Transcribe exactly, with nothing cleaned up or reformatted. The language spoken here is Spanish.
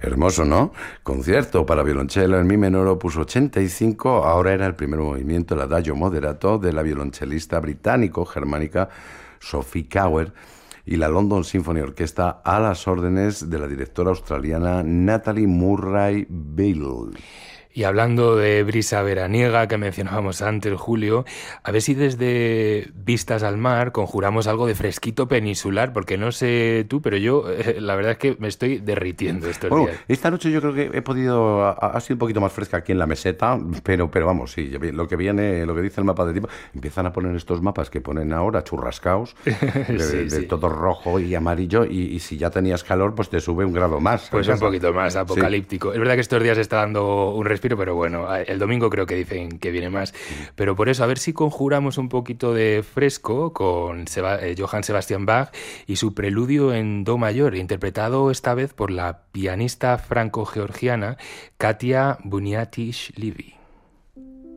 Hermoso, ¿no? Concierto para violonchelo en mi menor opus ochenta y cinco. Ahora era el primer movimiento, el adagio moderato, de la violonchelista británico-germánica Sophie Cowell y la London Symphony Orchestra a las órdenes de la directora australiana Natalie Murray Bale. Y hablando de brisa veraniega que mencionábamos antes, Julio, a ver si desde Vistas al Mar conjuramos algo de fresquito peninsular, porque no sé tú, pero yo eh, la verdad es que me estoy derritiendo estos Bueno, días. esta noche yo creo que he podido, ha, ha sido un poquito más fresca aquí en la meseta, pero, pero vamos, sí, lo que viene, lo que dice el mapa de tiempo, empiezan a poner estos mapas que ponen ahora churrascaos, de, sí, de, de sí. todo rojo y amarillo, y, y si ya tenías calor, pues te sube un grado más. Pues un poquito más apocalíptico. Sí. Es verdad que estos días está dando un respiro, pero bueno, el domingo creo que dicen que viene más. Pero por eso, a ver si conjuramos un poquito de fresco con Seba, eh, Johann Sebastian Bach y su preludio en do mayor, interpretado esta vez por la pianista franco-georgiana Katia Buniatish-Livy.